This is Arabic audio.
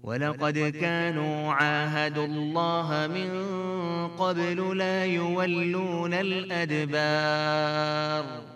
ولقد كانوا عاهدوا الله من قبل لا يولون الأدبار